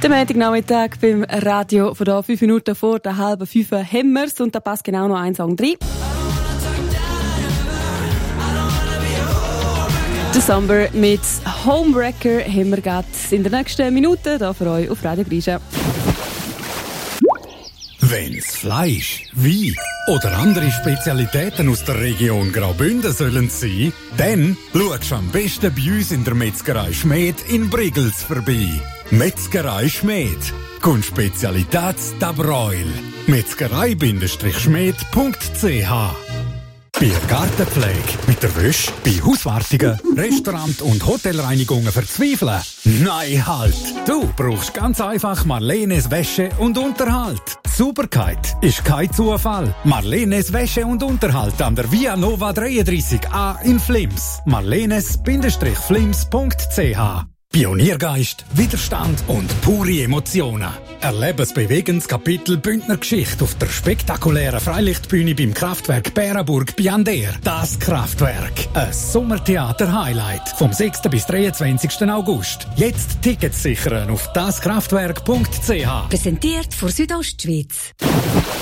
Der Montagnachmittag beim Radio von da 5 Minuten vor der halben 5 haben wir's und da passt genau noch ein Song rein. Der Summer mit Homewrecker haben wir gerade in der nächsten Minute hier für euch auf Radio Grisha. Wenn's Fleisch, Wein oder andere Spezialitäten aus der Region Graubünden sollen sein, dann schaust du am besten bei uns in der Metzgerei Schmed in Brigels vorbei. Metzgerei Schmed. Spezialität Dabräul. Metzgerei-schmed.ch. Bei Gartenpflege, mit der Wäsche, bei Hauswartungen, Restaurant- und Hotelreinigungen verzweifeln? Nein, halt! Du brauchst ganz einfach Marlenes Wäsche und Unterhalt. Sauberkeit ist kein Zufall. Marlenes Wäsche und Unterhalt an der Via Nova 33a in Flims. marlenes-flims.ch. Pioniergeist, Widerstand und pure Emotionen. Erlebe das bewegendes Kapitel Bündner Geschichte auf der spektakulären Freilichtbühne beim Kraftwerk Bärenburg bei Ander. Das Kraftwerk. Ein Sommertheater-Highlight vom 6. bis 23. August. Jetzt Tickets sichern auf daskraftwerk.ch. Präsentiert von Südostschweiz.